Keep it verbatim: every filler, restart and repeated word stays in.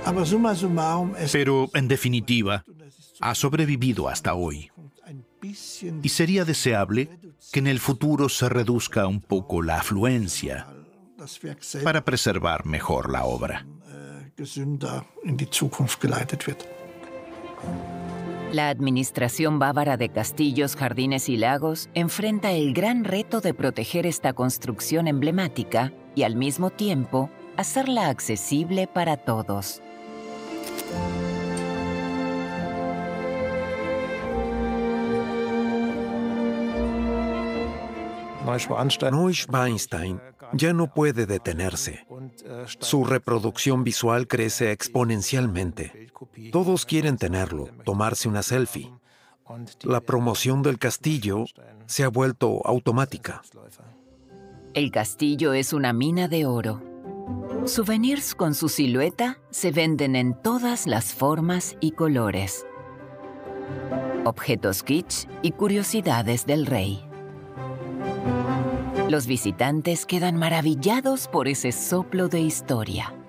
Pero, en definitiva, ha sobrevivido hasta hoy. Y sería deseable que en el futuro se reduzca un poco la afluencia para preservar mejor la obra. La Administración Bávara de Castillos, Jardines y Lagos enfrenta el gran reto de proteger esta construcción emblemática y, al mismo tiempo, hacerla accesible para todos. Neuschwanstein ya no puede detenerse. Su reproducción visual crece exponencialmente. Todos quieren tenerlo, tomarse una selfie. La promoción del castillo se ha vuelto automática. El castillo es una mina de oro. Souvenirs con su silueta se venden en todas las formas y colores. Objetos kitsch y curiosidades del rey. Los visitantes quedan maravillados por ese soplo de historia.